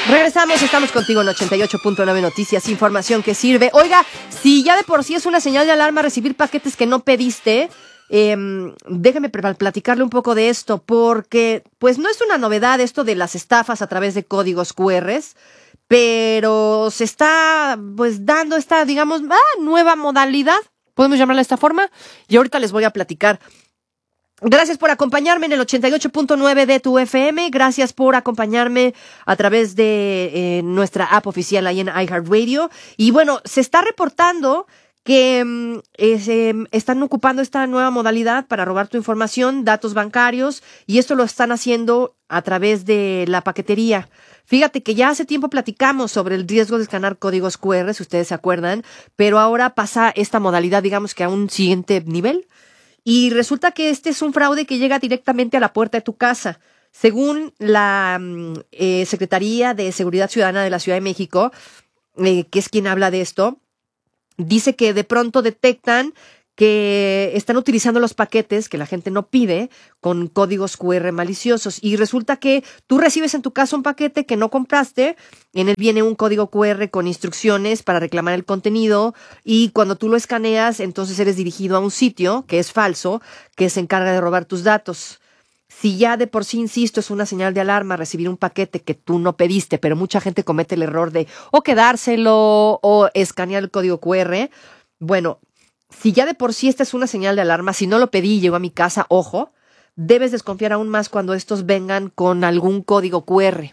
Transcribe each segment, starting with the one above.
Regresamos, estamos contigo en 88.9 Noticias, información que sirve. Oiga, si ya de por sí es una señal de alarma recibir paquetes que no pediste, déjeme platicarle un poco de esto, porque pues no es una novedad esto de las estafas a través de códigos QRs, pero se está pues dando esta, digamos, nueva modalidad, podemos llamarla de esta forma, y ahorita les voy a platicar. Gracias por acompañarme en el 88.9 de tu FM. Gracias por acompañarme a través de nuestra app oficial ahí en iHeartRadio. Y bueno, se está reportando que están ocupando esta nueva modalidad para robar tu información, datos bancarios, y esto lo están haciendo a través de la paquetería. Fíjate que ya hace tiempo platicamos sobre el riesgo de escanear códigos QR, si ustedes se acuerdan, pero ahora pasa esta modalidad, digamos que a un siguiente nivel. Y resulta que este es un fraude que llega directamente a la puerta de tu casa. Según la Secretaría de Seguridad Ciudadana de la Ciudad de México, que es quien habla de esto, dice que de pronto detectan que están utilizando los paquetes que la gente no pide con códigos QR maliciosos. Y resulta que tú recibes en tu casa un paquete que no compraste, en él viene un código QR con instrucciones para reclamar el contenido, y cuando tú lo escaneas, entonces eres dirigido a un sitio que es falso, que se encarga de robar tus datos. Si ya de por sí, insisto, es una señal de alarma recibir un paquete que tú no pediste, pero mucha gente comete el error de o quedárselo o escanear el código QR, bueno, si ya de por sí esta es una señal de alarma, si no lo pedí y llegó a mi casa, ojo, debes desconfiar aún más cuando estos vengan con algún código QR.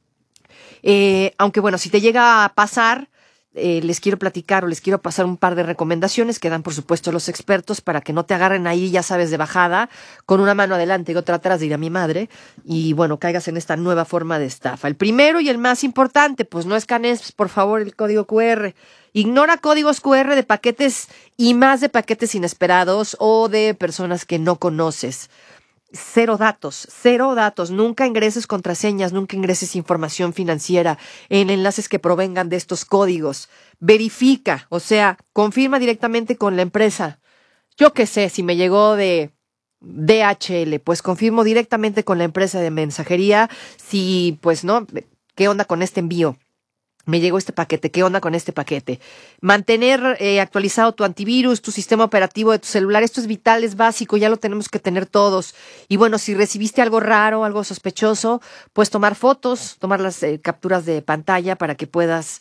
Aunque bueno, si te llega a pasar, les quiero platicar o les quiero pasar un par de recomendaciones que dan por supuesto los expertos para que no te agarren ahí, ya sabes, de bajada, con una mano adelante y otra atrás, dirá mi madre, y bueno, caigas en esta nueva forma de estafa. El primero y el más importante, pues no escanees por favor el código QR. Ignora códigos QR de paquetes y más de paquetes inesperados o de personas que no conoces. Cero datos. Nunca ingreses contraseñas, nunca ingreses información financiera en enlaces que provengan de estos códigos. Verifica, o sea, confirma directamente con la empresa. Yo qué sé, si me llegó de DHL, pues confirmo directamente con la empresa de mensajería si, pues no, ¿qué onda con este envío? Me llegó este paquete, ¿qué onda con este paquete? Mantener actualizado tu antivirus, tu sistema operativo de tu celular, esto es vital, es básico, ya lo tenemos que tener todos. Y bueno, si recibiste algo raro, algo sospechoso, pues tomar fotos, tomar las capturas de pantalla para que puedas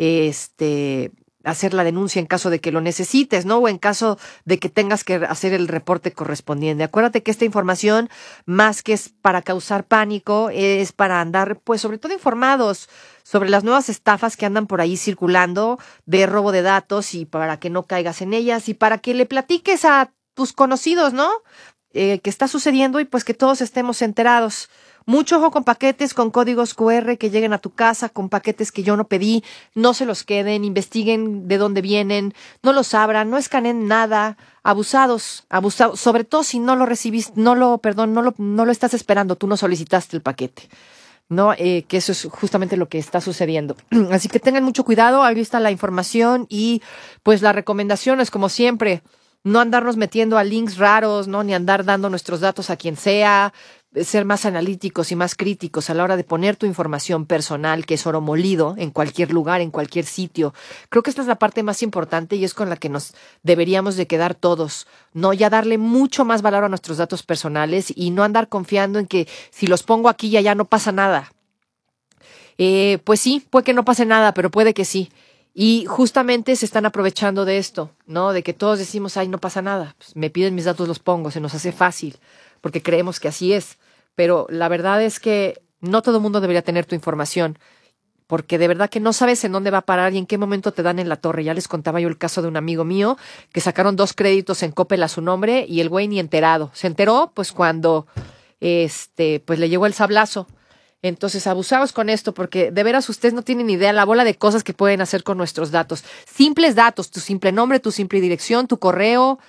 hacer la denuncia en caso de que lo necesites, ¿no? O en caso de que tengas que hacer el reporte correspondiente. Acuérdate que esta información, más que es para causar pánico, es para andar, pues, sobre todo informados sobre las nuevas estafas que andan por ahí circulando de robo de datos, y para que no caigas en ellas y para que le platiques a tus conocidos, ¿no? Que está sucediendo y pues que todos estemos enterados. Mucho ojo con paquetes con códigos QR que lleguen a tu casa, con paquetes que yo no pedí, no se los queden, investiguen de dónde vienen, no los abran, no escaneen nada, abusados, sobre todo si no lo recibiste, no lo estás esperando, tú no solicitaste el paquete. No, que eso es justamente lo que está sucediendo. Así que tengan mucho cuidado, ahí está la información y pues las recomendaciones, como siempre, no andarnos metiendo a links raros, no, ni andar dando nuestros datos a quien sea, ser más analíticos y más críticos a la hora de poner tu información personal, que es oro molido, en cualquier lugar, en cualquier sitio. Creo que esta es la parte más importante y es con la que nos deberíamos de quedar todos, no, ya darle mucho más valor a nuestros datos personales y no andar confiando en que si los pongo aquí y allá no pasa nada. Pues sí, puede que no pase nada, pero puede que sí. Y justamente se están aprovechando de esto, ¿no? De que todos decimos, ay, no pasa nada, pues me piden mis datos, los pongo, se nos hace fácil, porque creemos que así es. Pero la verdad es que no todo el mundo debería tener tu información, porque de verdad que no sabes en dónde va a parar y en qué momento te dan en la torre. Ya les contaba yo el caso de un amigo mío que sacaron 2 créditos en Coppel a su nombre y el güey ni enterado. Se enteró pues cuando pues le llegó el sablazo. Entonces, abusados con esto, porque de veras ustedes no tienen idea la bola de cosas que pueden hacer con nuestros datos. Simples datos, tu simple nombre, tu simple dirección, tu correo,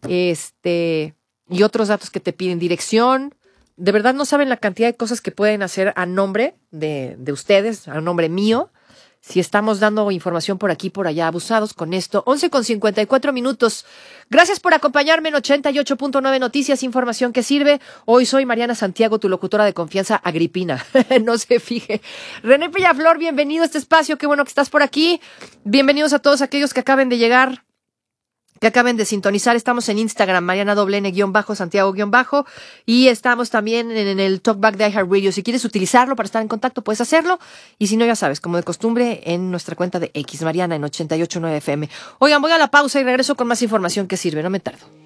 y otros datos que te piden, dirección. De verdad no saben la cantidad de cosas que pueden hacer a nombre de ustedes, a nombre mío, si estamos dando información por aquí, por allá, abusados con esto. 11:54. Gracias por acompañarme en 88.9 Noticias, información que sirve. Hoy soy Mariana Santiago, tu locutora de confianza agripina. No se fije. René Pellaflor, bienvenido a este espacio. Qué bueno que estás por aquí. Bienvenidos a todos aquellos que acaben de llegar, que acaben de sintonizar. Estamos en Instagram, Mariana _Santiago_ y estamos también en el Talkback de iHeartRadio. Si quieres utilizarlo para estar en contacto, puedes hacerlo. Y si no, ya sabes, como de costumbre, en nuestra cuenta de X, Mariana en 88.9 FM. Oigan, voy a la pausa y regreso con más información que sirve. No me tardo.